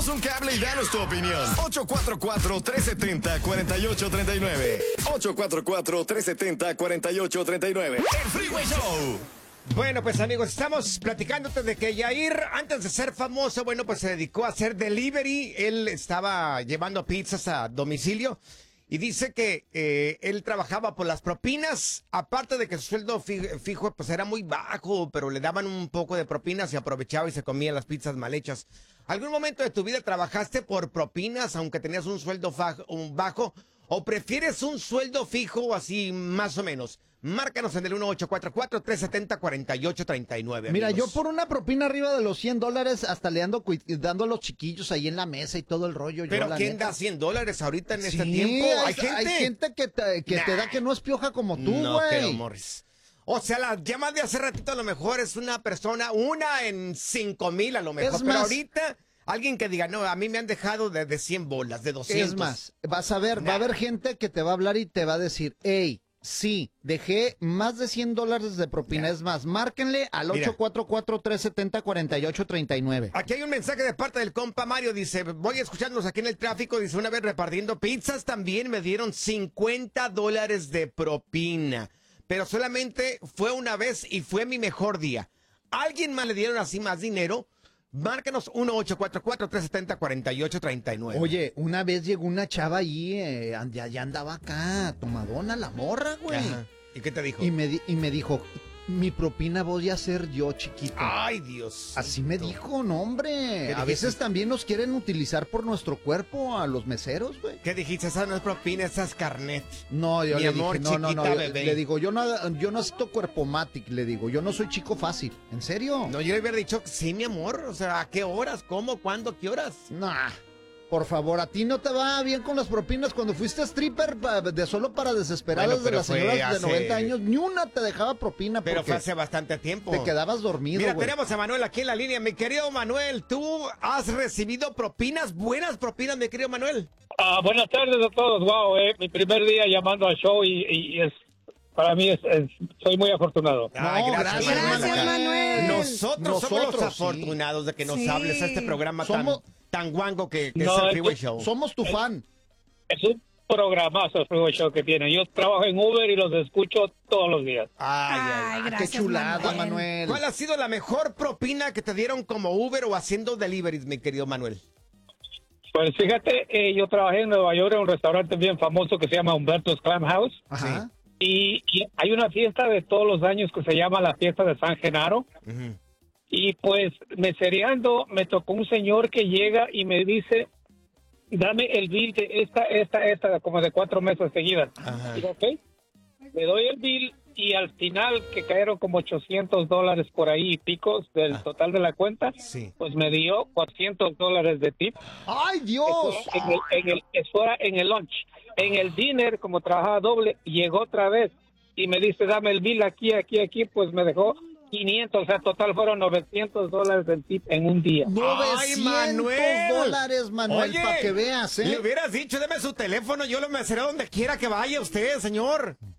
Échanos un cable y danos tu opinión. 844-370-4839. 844-370-4839. El Freeway Show. Bueno, pues amigos, estamos platicándote de que Yair, antes de ser famoso, bueno, pues se dedicó a hacer delivery. Él estaba llevando pizzas a domicilio y dice que él trabajaba por las propinas, aparte de que su sueldo fijo pues era muy bajo, pero le daban un poco de propinas y aprovechaba y se comía las pizzas mal hechas. ¿Algún momento de tu vida trabajaste por propinas, aunque tenías un sueldo bajo, o prefieres un sueldo fijo así más o menos? Márcanos en el 1844-370-4839. Mira, amigos. yo por una propina arriba de los $100 hasta le ando dando a los chiquillos ahí en la mesa y todo el rollo. Pero yo, ¿quién da $100 ahorita en este Sí, tiempo? hay gente que te da que no es pioja como tú, güey. No creo, Morris. O sea, la llama de hace ratito a lo mejor es una persona, una en 5,000 a lo mejor. Es Pero más, ahorita, alguien que diga, no, a mí me han dejado de 100 bolas, de 200. Es más, vas a ver, va a haber gente que te va a hablar y te va a decir, hey, sí, dejé más de $100 de propina. Es más, márquenle al 844-370-4839. Aquí hay un mensaje de parte del compa Mario, dice, voy escuchándonos aquí en el tráfico, dice, una vez repartiendo pizzas también me dieron $50 de propina, pero solamente fue una vez y fue mi mejor día. ¿Alguien más le dieron así más dinero? Márcanos 1-844-370-4839. Oye, una vez llegó una chava ahí, ya andaba acá, tomadona la morra, güey. Ajá. ¿Y qué te dijo? Y me dijo, mi propina voy a hacer yo, chiquito. Ay, Dios. Así me dijo, no, hombre. A dijiste? veces también nos quieren utilizar por nuestro cuerpo a los meseros, güey. ¿Qué dijiste? Esa no es propina, esa es carnet. No, yo Mi le amor, dije, no, chiquita, yo bebé. le digo, yo no necesito cuerpomatic, le digo, yo no soy chico fácil. ¿En serio? No, yo le hubiera dicho, sí, mi amor. O sea, ¿a qué horas? ¿Cómo? ¿Cuándo? ¿Qué horas? Nah. Por favor, ¿a ti no te va bien con las propinas cuando fuiste stripper de solo para desesperadas de las señoras de 90 años? Ni una te dejaba propina Pero porque fue hace bastante tiempo. te quedabas dormido, Mira, güey. tenemos a Manuel aquí en la línea. Mi querido Manuel, ¿tú has recibido propinas, buenas propinas, mi querido Manuel? Buenas tardes a todos. Wow, mi primer día llamando al show y es para mí soy muy afortunado. Ay, No, gracias, Gracias, Manuel. Nosotros somos los sí. afortunados de que nos Sí. hables a este programa tan guango que No, es el Freeway es que Show. Somos tu fan. Es un programazo el Freeway Show que tienen. Yo trabajo en Uber y los escucho todos los días. Ay, gracias, Qué chulada, Manuel. ¿Cuál ha sido la mejor propina que te dieron como Uber o haciendo deliveries, mi querido Manuel? Pues fíjate, yo trabajé en Nueva York en un restaurante bien famoso que se llama Humberto's Clam House. Ajá. Y hay una fiesta de todos los años que se llama la fiesta de San Genaro. Ujú. Y pues mesereando me tocó un señor que llega y me dice, dame el bill de esta como de 4 meses seguidas. Ajá. Digo, ok, le doy el bill y al final que cayeron como $800 por ahí y picos del total de la cuenta, Sí. pues me dio $400 de tip. ¡Ay, Dios! Eso era en el lunch. En el dinner, como trabajaba doble, llegó otra vez y me dice, dame el bill aquí, pues me dejó 500, o sea, total fueron $900 del tip en un día. ¡Ay, Manuel! $900, Manuel, Oye, para que veas, ¿eh? Le hubieras dicho, deme su teléfono, yo lo meseré donde quiera que vaya usted, señor.